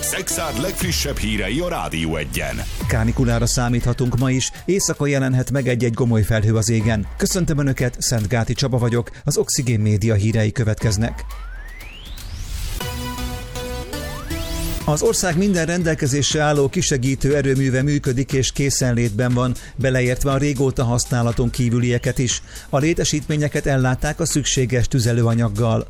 Szexárd legfrissebb hírei a Rádió Egyen. Kánikulára számíthatunk ma is, éjszaka jelenhet meg egy-egy gomoly felhő az égen. Köszöntöm Önöket, Szentgáti Csaba vagyok, az Oxigén Média hírei következnek. Az ország minden rendelkezésre álló kisegítő erőműve működik és készenlétben van, beleértve a régóta használaton kívülieket is. A létesítményeket ellátták a szükséges tüzelőanyaggal.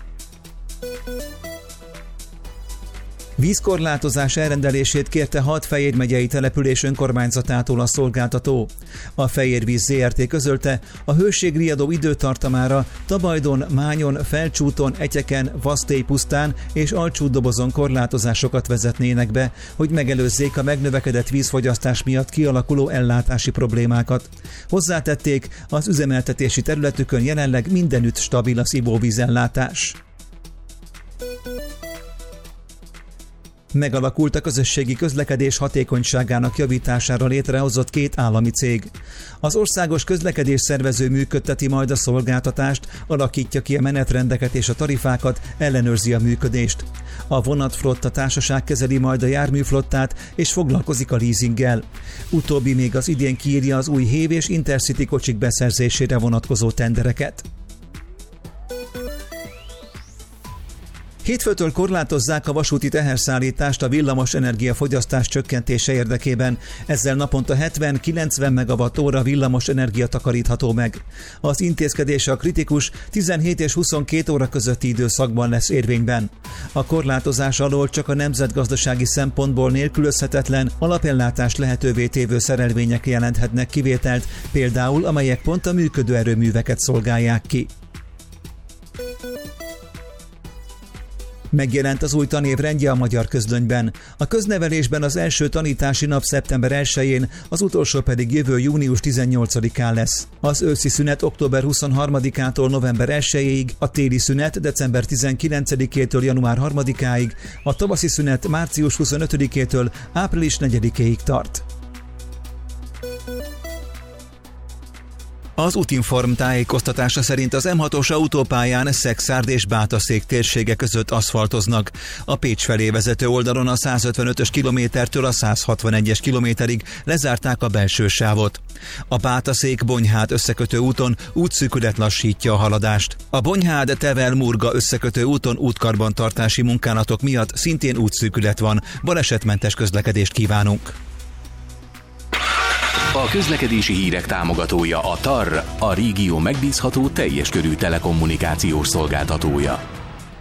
Vízkorlátozás elrendelését kérte 6 Fejér megyei település önkormányzatától a szolgáltató. A Fejérvíz Zrt. Közölte, a hőségriadó időtartamára Tabajdon, Mányon, Felcsúton, Etyeken, Vasztélypusztán és Alcsútdobozon korlátozásokat vezetnének be, hogy megelőzzék a megnövekedett vízfogyasztás miatt kialakuló ellátási problémákat. Hozzátették, az üzemeltetési területükön jelenleg mindenütt stabil az ivóvízellátás. Megalakult a közösségi közlekedés hatékonyságának javítására létrehozott 2 állami cég. Az országos közlekedés szervező működteti majd a szolgáltatást, alakítja ki a menetrendeket és a tarifákat, ellenőrzi a működést. A vonatflotta társaság kezeli majd a járműflottát és foglalkozik a leasinggel. Utóbbi még az idén kiírja az új hév és intercity kocsik beszerzésére vonatkozó tendereket. Hétfőtől korlátozzák a vasúti teherszállítást a villamos energiafogyasztás csökkentése érdekében, ezzel naponta 70-90 megawatt-óra villamos energia takarítható meg. Az intézkedés a kritikus 17 és 22 óra közötti időszakban lesz érvényben. A korlátozás alól csak a nemzetgazdasági szempontból nélkülözhetetlen alapellátást lehetővé tévő szerelvények jelenthetnek kivételt, például amelyek pont a működő erőműveket szolgálják ki. Megjelent az új tanév rendje a Magyar Közlönyben. A köznevelésben az első tanítási nap szeptember 1-én, az utolsó pedig jövő június 18-án lesz. Az őszi szünet október 23-ától november 1-ig, a téli szünet december 19-től január 3-áig, a tavaszi szünet március 25-től április 4-ig tart. Az Utinform tájékoztatása szerint az M6-os autópályán Szexárd és Bátaszék térsége között aszfaltoznak. A Pécs felé vezető oldalon a 155-ös kilométertől a 161-es kilométerig lezárták a belső sávot. A Bátaszék-Bonyhád összekötő úton útszűkület lassítja a haladást. A Bonyhád-Tevel-Murga összekötő úton útkarbantartási munkálatok miatt szintén útszűkület van. Balesetmentes közlekedést kívánunk! A közlekedési hírek támogatója a TAR, a régió megbízható teljes körű telekommunikációs szolgáltatója.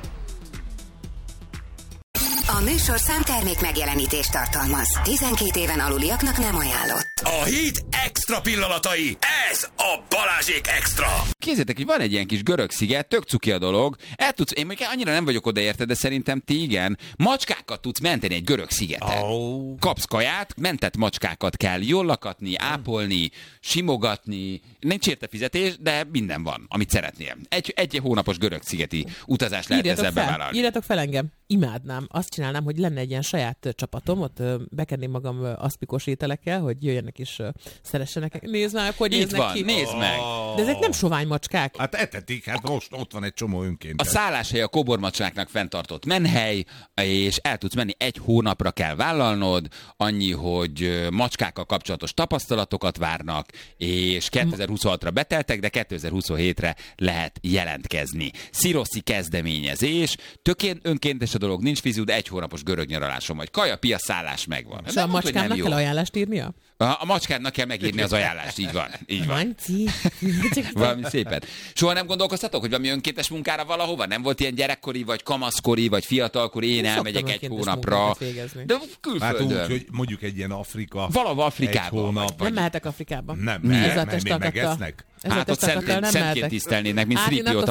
A műsor számtermék megjelenítést tartalmaz. 12 éven aluliaknak nem ajánlott. A hét extra pillanatai, ez a Balázsék Extra! Képzeljétek, hogy van egy ilyen kis görög sziget, tök cuki a dolog. Én még annyira nem vagyok oda érte, de szerintem ti igen. Macskákat tudsz menteni egy görög szigeten. Kapsz kaját, mentett macskákat kell jól lakatni, ápolni, simogatni. Nincs érte fizetés, de minden van, amit szeretnél. Egy hónapos görög szigeti utazás lehet ezzel bevállalni. Írjatok fel engem. Imádnám. Azt csinálnám, hogy lenne egy ilyen saját csapatom, ott bekenném magam aszpikos ételekkel, hogy jöjjenek és szeressenek. Nézd már, hogy néznek ki. Nézd meg! De ezek nem sovány macskák. Hát etetik, hát most ott van egy csomó önként. A szálláshely a kobormacskáknak fenntartott menhely, és el tudsz menni, 1 hónapra kell vállalnod, annyi, hogy macskákkal kapcsolatos tapasztalatokat várnak, és 2026-ra beteltek, de 2027-re lehet jelentkezni. Sziroszi kezdeményezés, tökén önkéntes a dolog, nincs fiziú, de 1 hónapos görög nyaraláson vagy. Kaja, pia, szállás megvan. És a macskának kell ajánlást írnia? A macskának kell megírni az ajánlást, így van. Így van. Manci. Valami szépen. Soha nem gondolkoztatok, hogy valami önkéntes munkára valahova? Nem volt ilyen gyerekkori, vagy kamaszkori, vagy fiatalkori, én elmegyek 1 hónapra. De külföldön. Hát úgy, hogy mondjuk egy ilyen Afrika. Valahol Afrikában. Nem mehetek Afrikába. Nem, mert még megesznek. Hát ott szemként tisztelnének, mint Szripiót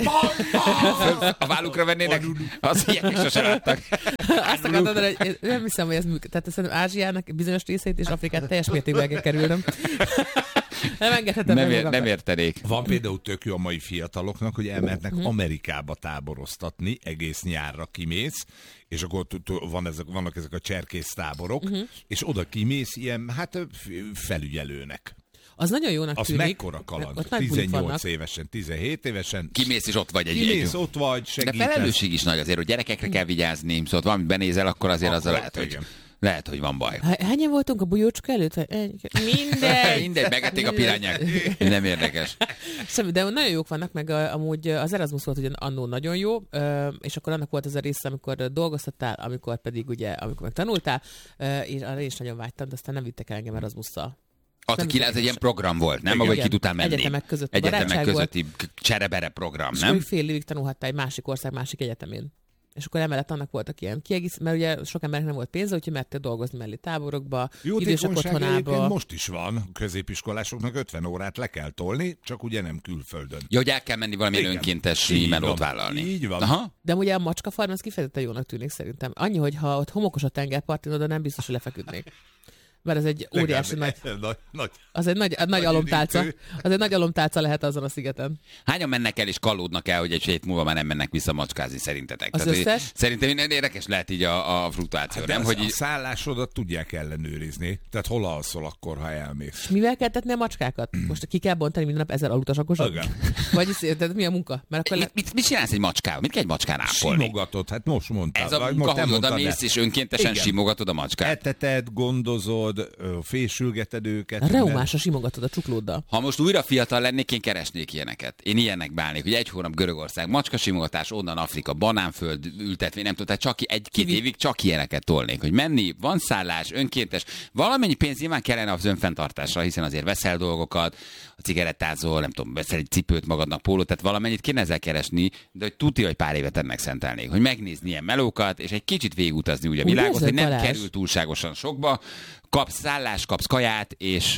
a vállukra vennének, az ilyenek sose láttak. Azt akartad, hogy nem hiszem, hogy ez működik. Tehát szerintem Ázsiának bizonyos részét és Afrikát teljes mértékben kell kerülnöm. Nem engedhetem meg. Nem értenék. Van például tök jó a mai fiataloknak, hogy elmehetnek Amerikába táboroztatni, egész nyárra kimész, és akkor vannak ezek a cserkész táborok, és oda kimész ilyen, felügyelőnek. Az nagyon jónak az tűnik. mekkora kaland? Ott nagy 18 évesen, 17 évesen. Kimész és ott vagy Kimész, ott vagy, segítesz. De felelősség is nagy azért, hogy gyerekekre kell vigyázni, szóval valamit benézel, akkor azért az lehet, hogy van baj. Hányan voltunk a bujócska előtt? Mindegy, megették a pirányák. Nem érdekes. De nagyon jók vannak, meg amúgy az Erasmus volt ugye annó nagyon jó, és akkor annak volt az a része, amikor dolgoztattál, amikor meg tanultál, és arra is nagyon vágytam, de aztán nem vittek el engem Erasmusszal. Ez egy ilyen program volt, nem? Ahogy ki tudtál menni. Egyetemek közötti cserebere program, nem? És fél évig tanulhattál egy másik ország, másik egyetemén. És akkor emellett annak voltak ilyen mert ugye sok embernek nem volt pénze, úgyhogy mertél dolgozni mellé táborokba, idősek otthonába. Most is van, középiskolásoknak 50 órát le kell tolni, csak ugye nem külföldön. Ja, hogy el kell menni valamilyen önkéntes melót vállalni. Így van. Aha. De ugye a macskafarm az kifejezetten jónak tűnik szerintem. Annyi, hogy ha ott homokos a tengerparton, oda nem biztos, hogy lefeküdnék. Mert ez egy óriási nagy... Az egy nagy alomtálca. Az egy nagy alomtálca lehet azon a szigeten. Hányan mennek el és kalódnak el, hogy egy hét múlva már nem mennek vissza macskázni szerintetek? Az összes? Szerintem érdekes lehet így a fluktuáció, nem? Hogy a szállásodat tudják ellenőrizni. Tehát hol alszol akkor, ha elmész? Mivel kell tetni a macskákat? Most ki kell bontani minden nap 1000 alutasakosat? Vagyis tehát mi a munka? Mert akkor mit csinálsz egy macskával? Mit kell egy macskán ápolni? Simogatod, hát most mondtál. Ez a munka, hogy odamész és önkéntesen simogatod a macskát. Eteted, gondozod, fésülgeted őket. Reumásra simogatod a csuklóddal. Ha most újra fiatal lennék, én keresnék ilyeneket. Én ilyenek bálnék, hogy 1 hónap Görögország, macskasimogatás, onnan Afrika, banánföld ültetvény, nem tudom, tehát csak 1-2 évig csak ilyeneket tolnék, hogy menni, van szállás, önkéntes, valamennyi pénz nyilván kellene az önfenntartásra, hiszen azért veszel dolgokat, a cigarettázol, nem tudom, veszel egy cipőt magadnak, pólót, tehát valamennyit kéne ezzel keresni, de hogy tudja, hogy pár évet ennek szentelnék, hogy megnézni ilyen melókat, és egy kicsit végigutazni úgy a világot, hogy nem kerül túlságosan sokba, kapsz szállást, kapsz kaját,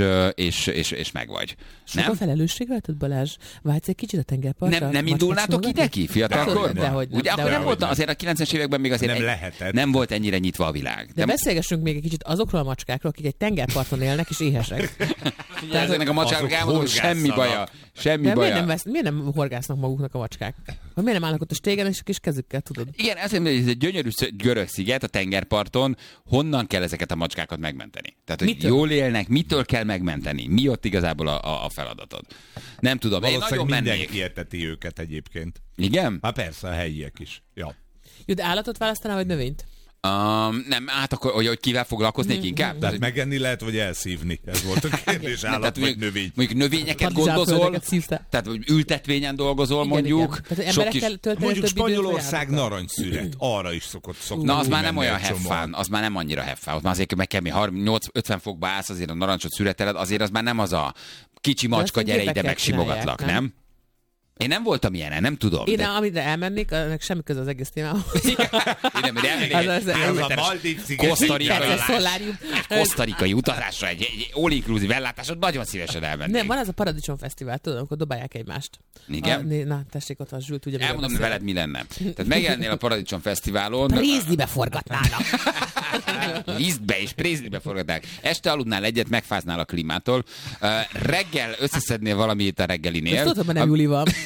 és meg vagy. Sok a felelősség rajtad, Balázs? Vágysz egy kicsit a tengerpartra? Nem indulnátok ide ki fiatalkorban? Ugye akkor nem volt, azért a 90-es években még azért nem volt ennyire nyitva a világ. De beszélgessünk még egy kicsit azokról a macskákról, akik egy tengerparton élnek és éhesek. Tehát ennek a macskáknak elmondom, hogy semmi baja. Miért nem horgásznak maguknak a macskák? Miért nem állnak ott a stégen és a kis kezükkel, tudod? Igen, ez egy gyönyörű görög sziget a tengerparton. Honnan kell ezeket a macskákat megmenteni? Tehát, hogy jól élnek, mitől kell megmenteni? Mi ott igazából a feladatod? Nem tudom. Valószínűleg mindenki érteti őket egyébként. Igen? Hát persze, a helyiek is. Ja. Jó, de állatot választanál, vagy növényt? Nem, akkor, hogy kivel foglalkoznék inkább? Tehát megenni lehet, vagy elszívni? Ez volt a kérdés, állat vagy növény. Mondjuk növényeket gondozol, tehát ültetvényen dolgozol, mondjuk. Mondjuk Spanyolország narancsszüret, arra is szokott. Na, az már nem olyan heffán, az már nem annyira heffán. Ott már azért meg kell 50 fokba állsz, azért a narancsot szüreteled, azért az már nem az a kicsi macska, gyere ide, megsimogatlak, nem? Én nem voltam ilyenen, nem tudom. Én amire elmennék, annak semmi köze az egész témához. Igen, mert elmennék kosztarikai utazásra, egy all-inclusive ellátásra, nagyon szívesen elmennék. Nem, van ez a Paradicsom Fesztivál, tudom, akkor dobálják egymást. Igen? Na, tessék, ott a Zsült, tudja, elmondom, hogy veled mi lenne. Tehát megjelennél a Paradicsom Fesztiválon. Prézlibe forgatnának. Lisztbe és Prézlibe forgatnák. Este aludnál egyet, megfáznál a klímától. Reggel összeszednél valamit a reggelinél. Ezt tudod, hogy nem Juli van.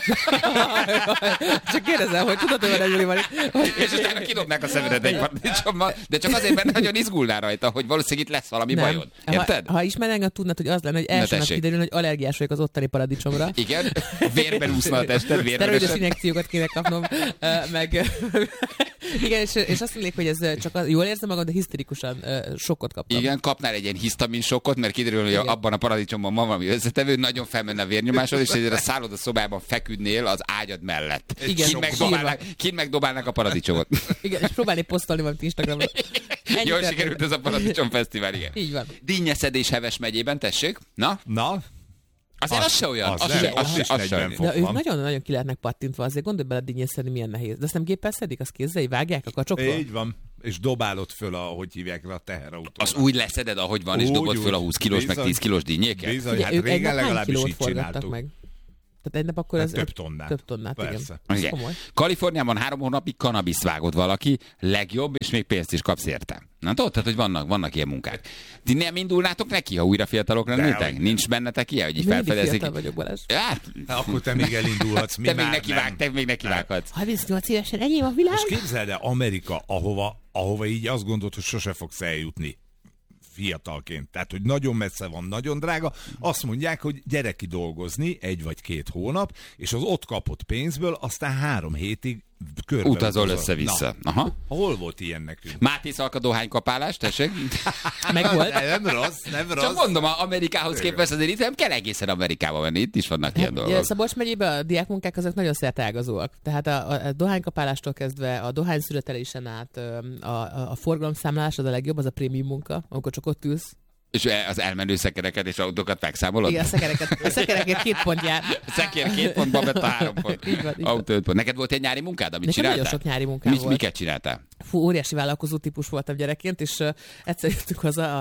Csak kérdezem, hogy tudod, hogy nem Juli van. És utána kidobnák a szemedet egy paradicsommal, de csak azért, mert nagyon izgulnál rajta, hogy valószínűleg itt lesz valami bajod. Érted? Ha ismernénk, akkor tudnád, hogy az lenne, hogy első nap kiderül, hogy allergiás vagyok az ottani paradicsomra. Igen? Vérben úszna a tested, vérben. Szteroides injekciókat kéne kapnom, meg... Igen, és azt mondják, hogy ez csak jól érzem magam, de hiszterikusan sokkot kaptam. Igen, kapnál egy ilyen hisztamin sokkot, mert kiderül, hogy abban a paradicsomban van valami összetevő, nagyon felmenne a vérnyomásod, és ezért a szálloda szobában feküdnél az ágyad mellett. Igen, kint megdobálnak a paradicsomot. Igen, és próbálni posztolni valamit Instagramra. Jól sikerült ez a Paradicsom Fesztivál, igen. Így van. Dinnyeszedés Heves megyében, tessék. Na? Azért az se olyan. Az se. De ők nagyon-nagyon ki lehetnek pattintva, azért gondolj bele dinnyeszedni, milyen nehéz. De azt nem géppel szedik, azt kézzel, vágják a kacsokról? Így van. És dobálod föl, ahogy hívják a teherautót. Az úgy leszeded, ahogy van, és dobod föl a 20 kilós, meg 10 kilós dinnyéket? Bizony, hát régen legalábbis így csináltuk. Meg? Tehát egy nap akkor ez több tonnát. Több tonnát, persze. Igen. Komoly. Kaliforniában 3 hónapig kanabiszt vágott valaki, legjobb, és még pénzt is kapsz érte. Na tudod, tehát, hogy vannak ilyen munkák. Ti nem indulnátok neki, ha újra fiatalok lennétek? Nincs bennetek ilyen, hogy így felfedezik? Fiatal vagyok, Balázs. Akkor te még elindulhatsz. Te még nekivághatsz. 38 évesen enyém a világ. És képzeld el, Amerika, ahova így azt gondolod, hogy sose fogsz eljutni fiatalként. Tehát, hogy nagyon messze van, nagyon drága. Azt mondják, hogy gyere ki dolgozni 1 vagy 2 hónap, és az ott kapott pénzből aztán 3 hétig körbe utazol össze-vissza. Aha. Hol volt ilyen nekünk? Máté Szalka dohánykapálás, tessék? Meg volt. Nem rossz. Csak mondom, Amerikához képest azért itt nem kell egészen Amerikába menni, itt is vannak ilyen dolgok. Szabolcs megyében a diákmunkák azok nagyon szerteágazóak. Tehát a dohánykapálástól kezdve a dohányszületelésen át a forgalomszámlálás az a legjobb, az a prémium munka, amikor csak ott ülsz. És az elmenő szekereket és autókat megszámolod? Igen, a szekerekért 2 pont jár. Szekér 2 pont, babetta 3 pont. Így van. Autó 5 pont. Neked volt egy nyári munkád, amit Nekem csináltál? nagyon sok nyári munkám volt. Miket csináltál? Fú, óriási vállalkozó típus voltam gyerekként, és egyszer jöttünk haza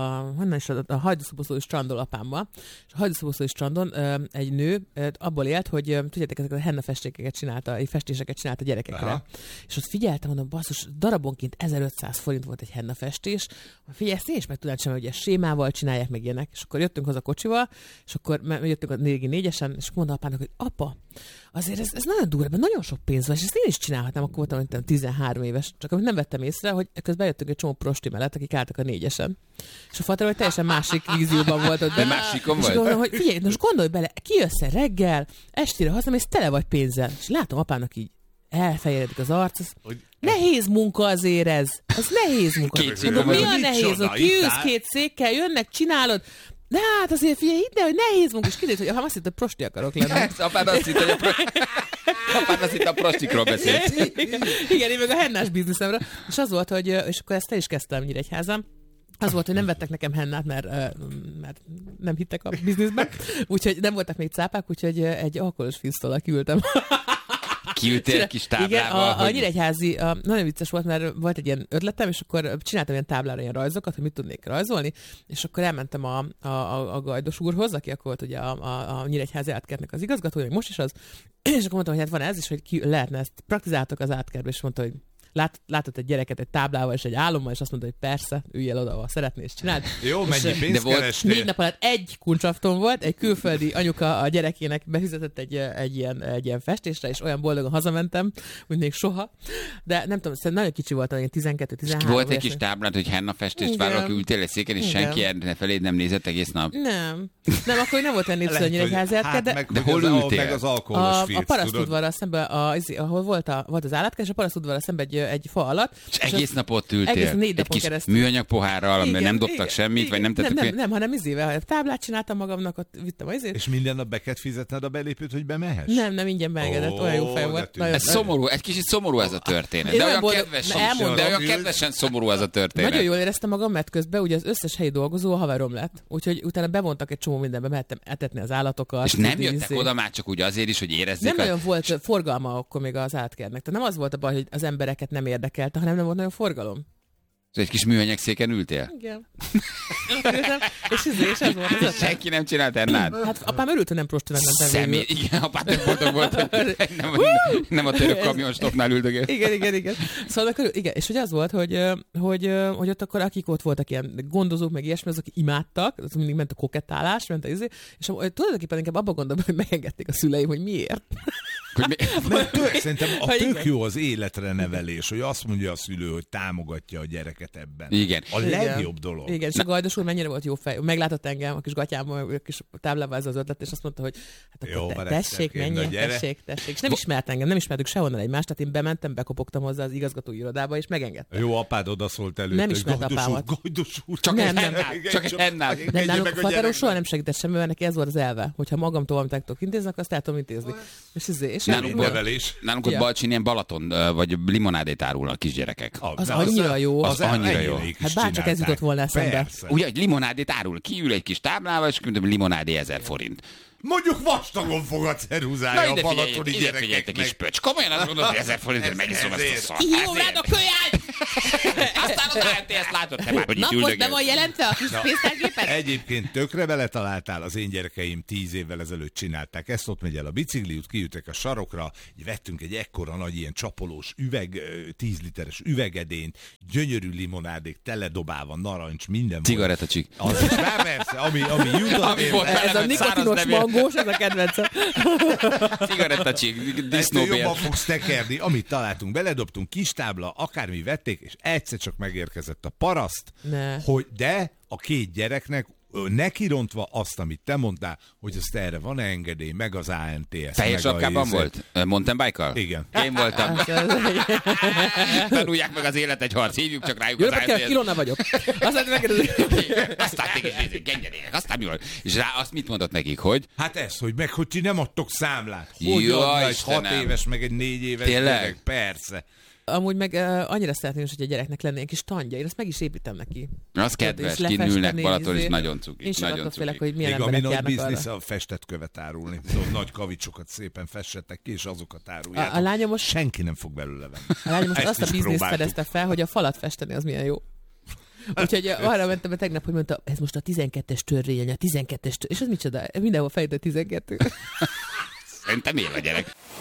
a Hajdúszoboszlói strandon apámmal, és a Hajdúszoboszlói strandon egy nő abból élt, hogy tudjátok, ezeket a henna festéseket csinálta gyerekekre. Aha. És ott figyeltem, mondom, basszus, darabonként 1500 forint volt egy henna festés. Figyelj, ezt én is meg tudnám csinálni, hogy sémával csinálják meg ilyenek. És akkor jöttünk haza kocsival, és akkor jöttünk a 4-4-esen, és mondta apának, hogy apa, azért ez nagyon durva, nagyon sok pénz van, és ezt én is csinálhatnám, akkor voltam 13 éves. Csak amit nem vettem észre, hogy közben jöttünk egy csomó prosti mellett, akik álltak a 4-esen. És a fater, hogy teljesen másik vízióban volt ott. De másikon volt? És gondolom, hogy figyelj, most gondolj bele, kijössz reggel, estére hazamész, tele vagy pénzzel. És látom apának így elfejeredik az arc, nehéz munka azért ez. Ez nehéz munka. Mondom, mi a nehéz? Kiülsz 2 székkel, jönnek, csinálod. De hát azért figyelj, hidd el, hogy nehéz munka, és kiderült, hogy apám azt hitt, hogy prosti akarok lenni. Apád azt hitt, hogy a prostikról beszélt. Igen, én meg a hennás bizniszemre. És az volt, hogy, és akkor ezt el is kezdtem Nyíregyházán. Az volt, hogy nem vettek nekem hennát, mert nem hittek a bizniszben. Úgyhogy nem voltak még cápák, úgyhogy egy alkoholos fisztollal kiültem. Kiültél egy kis táblával? Igen, a Nyíregyházi nagyon vicces volt, mert volt egy ilyen ötletem, és akkor csináltam ilyen táblára ilyen rajzokat, hogy mit tudnék rajzolni, és akkor elmentem a Gajdos úrhoz, aki akkor volt ugye a Nyíregyházi átkertnek az igazgatója, most is az, és akkor mondtam, hogy hát van ez is, hogy lehetne ezt praktizáltok az átkertbe, és mondta, hogy látott egy gyereket egy táblával és egy álommal, és azt mondta, hogy persze, üljél oda, ha szeretnél, és csináld. Jó, mennyi pénzt kerestél? 4 nap alatt egy kuncsafton volt, egy külföldi anyuka a gyerekének befizetett egy ilyen festésre, és olyan boldogan hazamentem, mint még soha. De nem tudom, szerintem nagyon kicsi voltam, 12-13. Volt egy kis táblát, hogy henna festést vállalok, ültél egy széken, és senki feléd nem nézett egész nap. Nem, akkor nem volt olyan népszerű a Nyíregyházi átker, de hol ültél? Meg az alkoholos filc, a parasztudvarral szemben, ahol volt az állatkert, és a parasztudvarral szemben egy fa alatt. És egész nap ott ültél? Egy kis műanyag pohárral, mert nem dobtak semmit, vagy nem tettek? Nem, hanem táblát csináltam magamnak, ott vittem az És minden nap be kellett fizetned a belépőt, hogy bemehess? Nem, ingyen beengedett, olyan jó fej volt. Ez szomorú, egy kicsit szomorú ez a történet. De olyan kedvesen szomorú ez a történet. Nagyon jól éreztem magam, mert közben ugye az összes helyi dolgozó a haverom lett. Úgyhogy utána bevontak egy csomó mindenbe, mehettem etetni az állatokat. És nem jöttek oda már csak úgy azért is, hogy érezzék. Nem nagyon volt forgalma akkor még az átkernek. Tehát nem az volt a baj, hogy az embereket nem érdekelte, hanem nem volt nagyon forgalom. Egy kis műanyag széken ültél? Igen. És ez volt az. Senki nem csinált ennát? Hát apám örült, hogy nem prostinak mentem végül. Igen, apám nem boldog volt, hogy nem a török kamionstopnál üldögél. Igen. Szóval igen, és hogy az volt, hogy ott akkor akik ott voltak ilyen gondozók, meg ilyesmi, azok imádtak, az mindig ment a kokettálás, ment a izé, és tulajdonképpen inkább abba gondolom, hogy megengedték a szüleim, hogy miért. Szerintem tök jó az életre nevelés, hogy azt mondja a szülő, hogy támogatja a gyereket ebben. Igen. A legjobb dolog. Igen, és a Gajdos úr mennyire volt jó fej. Meglátott engem a kis gatyámmal, a kis táblával ez az ötlet, és azt mondta, hogy hát akkor tessék, menjél, tessék. És nem ismert engem, nem ismertük sehonnan egymást, tehát én bementem, bekopogtam hozzá az igazgatói irodába, és megengedtem. Jó, apád odaszólt előtt. Nem ismert apámat. Gajdos úr. Csak egy hennál. Nem, nálunk a fateros soha nem segített semmi, mert neki ez volt az elve, hogyha magamtól valamit tudok intézni, azt el tudom intézni. És nálunk ott Balcsin ilyen Balaton vagy limonádét árulnak kisgyerekek. Az annyira jó. Az annyira jó. Hát bárcsak ez jutott volna eszembe. Ugye, egy limonádét árul, kiül egy kis táblával, és mondom, limonádé 1000 forint. Mondjuk vastagon fog a ceruzája a balatoni gyerekeknek. Kis pöcs. Komolyan azt mondod, hogy 1000 forintért megiszom ezt a szart. Jó, rád a kölyány! Aztán az AMT-ezt látod te már, hogy itt üldögél. Napot be van jelentve a kis pénztárgépet? Egyébként tökre beletaláltál, az én gyerekeim 10 évvel ezelőtt csinálták ezt, ott megy el a bicikliút, kiütek a sarokra, vettünk egy ekkora nagy ilyen csapolós üveg, 10 literes üvegedényt, gyönyörű limonádék, teledobálva, narancs, minden. Cigarettacsik. Az is, persze, ami jutott. Ez a nikotinos mangós, ez a kedvencem. Cigarettacsik, disznóbér. Ezt jobban fogsz tekerni, amit találtunk, beledobtunk, kis tábla, akármi vették, vették, és egyszer csak megérkezett a paraszt, Ne. de a 2 gyereknek nekirontva azt, amit te mondtál, hogy azt erre van engedély, meg az ANTS. Fehér sapkában volt? Mountain bike-kal? Igen. Én voltam. Tanulják meg az élet egy harc, hívjuk csak rájuk Jó, az kell, ANTS. kilóna vagyok. Aztán téged gengyedének, aztán mi van? És rá azt mit mondott nekik, hogy? Hát ez, hogy ti nem adtok számlát. Hogy Jaj, adna egy 6 Istenem. éves, meg egy 4 éves Tényleg? gyerek? Persze. Amúgy meg annyira szeretném, hogy a gyereknek lenne egy kis tandja. Én azt meg is építem neki. Az kedves, És kinülnek lefesteni, Balaton, és izé. nagyon cuki. Én sem Nagyon attól félek, cuki. hogy milyen Még ami emberek nagy járnak biznisz, arra. a festett követ árulni. Tudod, nagy kavicsokat szépen fessetek ki, és azokat áruljátok. A lányom most- Senki nem fog belőle venni. A lányom most Ezt azt a is bizniszt próbáltuk. fedezte fel, hogy a falat festeni az milyen jó. Úgyhogy arra mentem be tegnap, hogy mondta, ez most a 12-es törvény, a 12-es törvény. És az micsoda? Mindenhol fejtő 12. Szerintem én a gyerek.